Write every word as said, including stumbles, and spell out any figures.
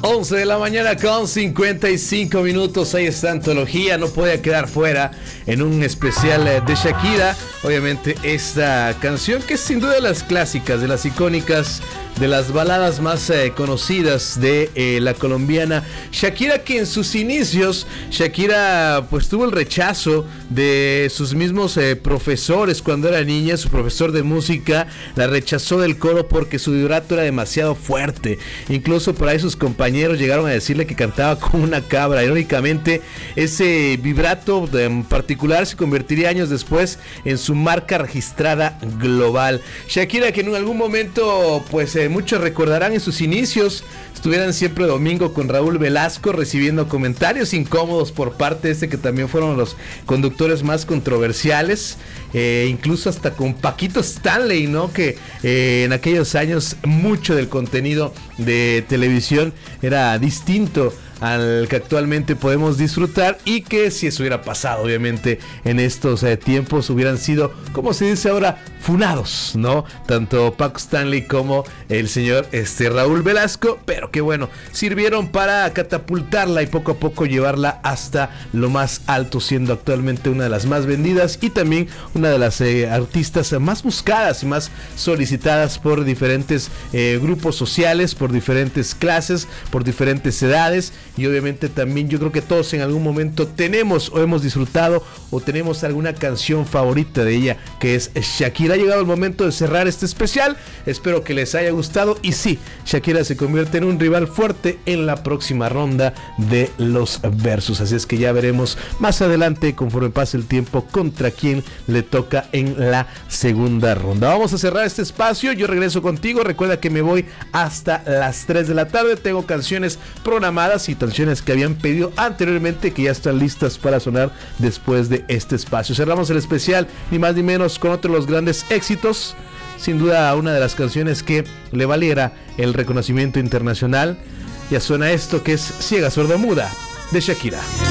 once de la mañana con cincuenta y cinco minutos. Ahí está Antología, no podía quedar fuera en un especial de Shakira. Obviamente esta canción que es sin duda de las clásicas, de las icónicas, de las baladas más eh, conocidas de eh, la colombiana Shakira, que en sus inicios Shakira pues tuvo el rechazo de sus mismos eh, profesores cuando era niña. Su profesor de música la rechazó del coro porque su vibrato era demasiado fuerte. Incluso por ahí sus compañeros llegaron a decirle que cantaba como una cabra. Irónicamente, ese vibrato en particular se convertiría años después en su marca registrada global. Shakira, que en algún momento pues eh, muchos recordarán en sus inicios, estuvieran siempre domingo con Raúl Velasco recibiendo comentarios incómodos por parte de este, que también fueron los conductores más controversiales, eh, incluso hasta con Paquito Stanley, ¿no? Que eh, en aquellos años mucho del contenido de televisión era distinto al que actualmente podemos disfrutar, y que si eso hubiera pasado obviamente en estos eh, tiempos hubieran sido, como se dice ahora, funados, ¿no? Tanto Paco Stanley como el señor este, Raúl Velasco, pero que bueno, sirvieron para catapultarla y poco a poco llevarla hasta lo más alto, siendo actualmente una de las más vendidas y también una de las eh, artistas más buscadas y más solicitadas por diferentes eh, grupos sociales, por diferentes clases, por diferentes edades. Y obviamente también yo creo que todos en algún momento tenemos o hemos disfrutado o tenemos alguna canción favorita de ella, que es Shakira. Ha llegado el momento de cerrar este especial, espero que les haya gustado. Y sí, Shakira se convierte en un rival fuerte en la próxima ronda de los versus, así es que ya veremos más adelante, conforme pase el tiempo, contra quién le toca en la segunda ronda. Vamos a cerrar este espacio, yo regreso contigo. Recuerda que me voy hasta las tres de la tarde, tengo canciones programadas y canciones que habían pedido anteriormente que ya están listas para sonar después de este espacio. Cerramos el especial ni más ni menos con otro de los grandes éxitos, sin duda una de las canciones que le valiera el reconocimiento internacional. Ya suena esto, que es Ciega Sorda Muda de Shakira.